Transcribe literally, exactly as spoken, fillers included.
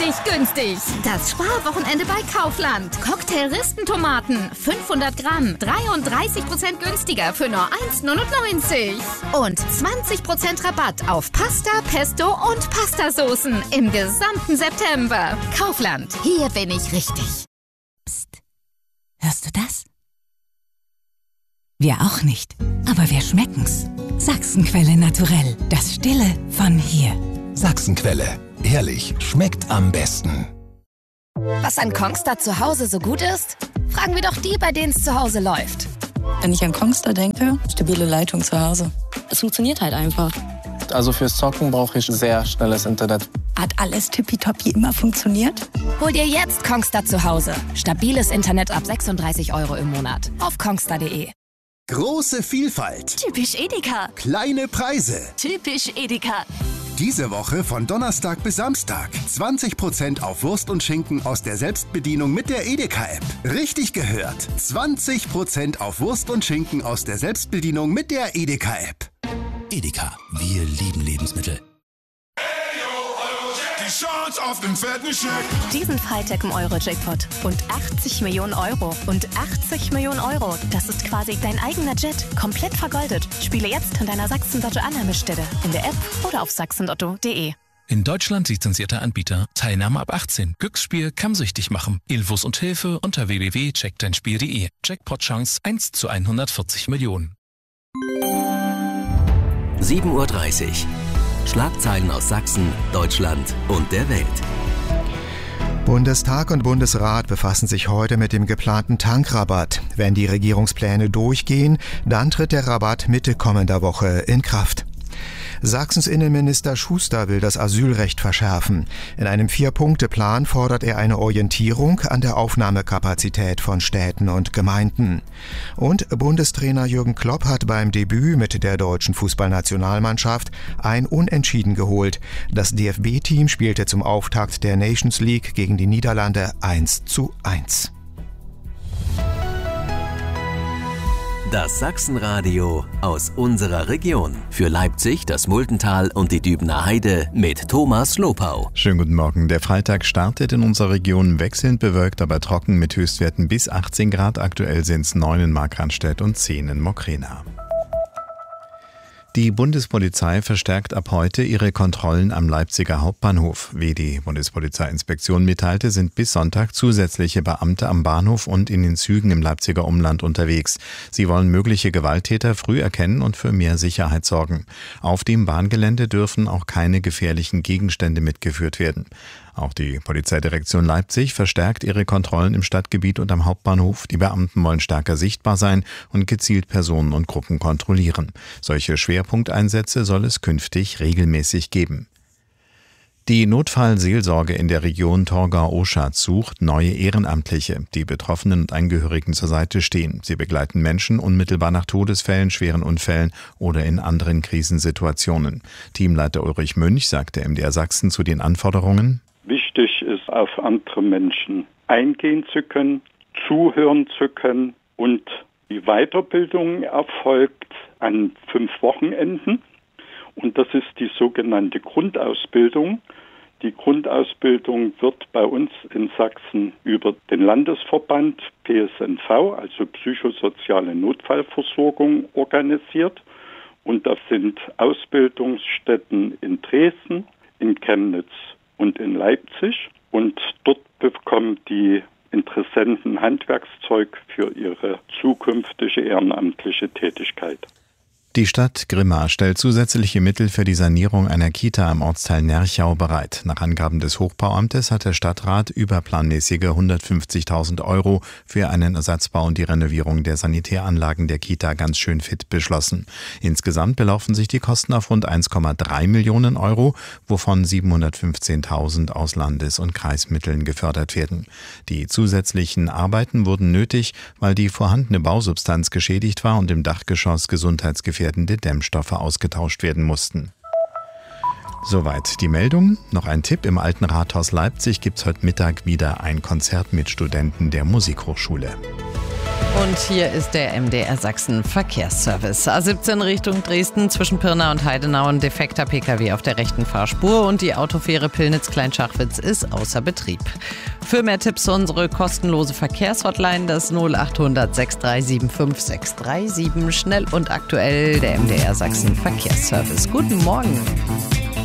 richtig günstig. Das Sparwochenende bei Kaufland. Cocktail-Ristentomaten, fünfhundert Gramm, dreiunddreißig Prozent günstiger für nur eins neunundneunzig. Und zwanzig Prozent Rabatt auf Pasta, Pesto und Pastasoßen im gesamten September. Kaufland, hier bin ich richtig. Psst. Hörst du das? Wir auch nicht, aber wir schmecken's. Sachsenquelle Naturell, das Stille von hier. Sachsenquelle, ehrlich, schmeckt am besten. Was an Kongstar zu Hause so gut ist? Fragen wir doch die, bei denen es zu Hause läuft. Wenn ich an Kongstar denke, stabile Leitung zu Hause. Es funktioniert halt einfach. Also fürs Zocken brauche ich sehr schnelles Internet. Hat alles tippitoppi immer funktioniert? Hol dir jetzt Kongstar zu Hause. Stabiles Internet ab sechsunddreißig Euro im Monat. Auf kongstar punkt de. Große Vielfalt. Typisch Edeka. Kleine Preise. Typisch Edeka. Diese Woche von Donnerstag bis Samstag. zwanzig Prozent auf Wurst und Schinken aus der Selbstbedienung mit der Edeka-App. Richtig gehört. zwanzig Prozent auf Wurst und Schinken aus der Selbstbedienung mit der Edeka-App. Edeka, wir lieben Lebensmittel. Die Chance auf den fetten Scheck. Diesen Freitag im Euro-Jackpot. Und achtzig Millionen Euro. Und achtzig Millionen Euro. Das ist quasi dein eigener Jet. Komplett vergoldet. Spiele jetzt in deiner Sachsen-Lotto-Annahmestelle. In der App oder auf sachsenlotto punkt de. In Deutschland lizenzierter Anbieter. Teilnahme ab achtzehn. Glücksspiel kann süchtig machen. Infos und Hilfe unter w w w punkt check dein spiel punkt de. Jackpot-Chance eins zu hundertvierzig Millionen. sieben Uhr dreißig. Schlagzeilen aus Sachsen, Deutschland und der Welt. Bundestag und Bundesrat befassen sich heute mit dem geplanten Tankrabatt. Wenn die Regierungspläne durchgehen, dann tritt der Rabatt Mitte kommender Woche in Kraft. Sachsens Innenminister Schuster will das Asylrecht verschärfen. In einem Vier-Punkte-Plan fordert er eine Orientierung an der Aufnahmekapazität von Städten und Gemeinden. Und Bundestrainer Jürgen Klopp hat beim Debüt mit der deutschen Fußballnationalmannschaft ein Unentschieden geholt. Das D F B-Team spielte zum Auftakt der Nations League gegen die Niederlande eins zu eins. Das Sachsenradio aus unserer Region. Für Leipzig, das Multental und die Dübener Heide mit Thomas Lopau. Schönen guten Morgen. Der Freitag startet in unserer Region wechselnd bewölkt, aber trocken mit Höchstwerten bis achtzehn Grad. Aktuell sind es neun in Markranstädt und zehn in Mokrena. Die Bundespolizei verstärkt ab heute ihre Kontrollen am Leipziger Hauptbahnhof. Wie die Bundespolizeiinspektion mitteilte, sind bis Sonntag zusätzliche Beamte am Bahnhof und in den Zügen im Leipziger Umland unterwegs. Sie wollen mögliche Gewalttäter früh erkennen und für mehr Sicherheit sorgen. Auf dem Bahngelände dürfen auch keine gefährlichen Gegenstände mitgeführt werden. Auch die Polizeidirektion Leipzig verstärkt ihre Kontrollen im Stadtgebiet und am Hauptbahnhof. Die Beamten wollen stärker sichtbar sein und gezielt Personen und Gruppen kontrollieren. Solche Schwerpunkteinsätze soll es künftig regelmäßig geben. Die Notfallseelsorge in der Region Torgau-Oschatz sucht neue Ehrenamtliche, die Betroffenen und Angehörigen zur Seite stehen. Sie begleiten Menschen unmittelbar nach Todesfällen, schweren Unfällen oder in anderen Krisensituationen. Teamleiter Ulrich Münch sagte M D R Sachsen zu den Anforderungen: Wichtig ist, auf andere Menschen eingehen zu können, zuhören zu können, und die Weiterbildung erfolgt an fünf Wochenenden. Und das ist die sogenannte Grundausbildung. Die Grundausbildung wird bei uns in Sachsen über den Landesverband P S N V, also Psychosoziale Notfallversorgung, organisiert. Und das sind Ausbildungsstätten in Dresden, in Chemnitz und in Leipzig. Und dort bekommen die Interessenten Handwerkszeug für ihre zukünftige ehrenamtliche Tätigkeit. Die Stadt Grimma stellt zusätzliche Mittel für die Sanierung einer Kita im Ortsteil Nerchau bereit. Nach Angaben des Hochbauamtes hat der Stadtrat überplanmäßige hundertfünfzigtausend Euro für einen Ersatzbau und die Renovierung der Sanitäranlagen der Kita ganz schön fit beschlossen. Insgesamt belaufen sich die Kosten auf rund eins Komma drei Millionen Euro, wovon siebenhundertfünfzehntausend aus Landes- und Kreismitteln gefördert werden. Die zusätzlichen Arbeiten wurden nötig, weil die vorhandene Bausubstanz geschädigt war und im Dachgeschoss gesundheitsgefährdende Dämmstoffe ausgetauscht werden mussten. Soweit die Meldung. Noch ein Tipp: Im Alten Rathaus Leipzig gibt es heute Mittag wieder ein Konzert mit Studenten der Musikhochschule. Und hier ist der M D R Sachsen Verkehrsservice. A siebzehn Richtung Dresden zwischen Pirna und Heidenau ein defekter P K W auf der rechten Fahrspur und die Autofähre Pillnitz-Kleinschachwitz ist außer Betrieb. Für mehr Tipps unsere kostenlose Verkehrshotline, das null achthundert sechs drei sieben fünf sechs drei sieben. Schnell und aktuell der M D R Sachsen Verkehrsservice. Guten Morgen.